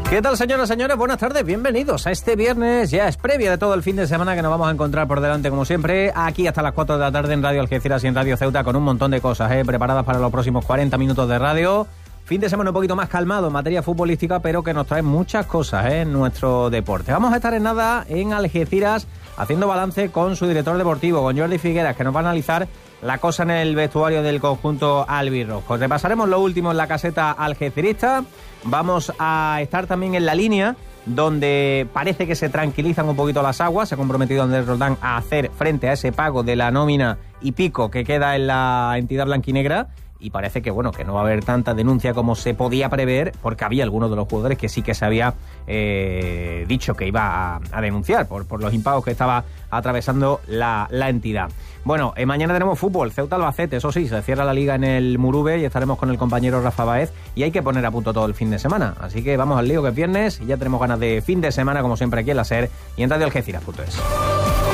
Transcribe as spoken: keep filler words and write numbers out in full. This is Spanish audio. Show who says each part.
Speaker 1: ¿Qué tal, señoras y señores? Buenas tardes, bienvenidos a este viernes. Ya es previa de todo el fin de semana que nos vamos a encontrar por delante, como siempre, aquí hasta las cuatro de la tarde en Radio Algeciras y en Radio Ceuta, con un montón de cosas ¿eh? preparadas para los próximos cuarenta minutos de radio. Fin de semana un poquito más calmado en materia futbolística, pero que nos trae muchas cosas ¿eh? en nuestro deporte. Vamos a estar en nada en Algeciras haciendo balance con su director deportivo, con Jordi Figueras, que nos va a analizar la cosa en el vestuario del conjunto albirrojo. Repasaremos lo último en la caseta algecirista. Vamos a estar también en la línea, donde parece que se tranquilizan un poquito las aguas. Se ha comprometido Andrés Roldán a hacer frente a ese pago de la nómina y pico que queda en la entidad blanquinegra. Y parece que bueno que no va a haber tanta denuncia como se podía prever, porque había algunos de los jugadores que sí que se había eh, dicho que iba a, a denunciar por, por los impagos que estaba atravesando la, la entidad. Bueno, eh, mañana tenemos fútbol, Ceuta-Albacete, eso sí, se cierra la liga en el Murube y estaremos con el compañero Rafa Baez y hay que poner a punto todo el fin de semana. Así que vamos al lío, que es viernes y ya tenemos ganas de fin de semana, como siempre aquí en la SER y en Radio Algeciras punto es.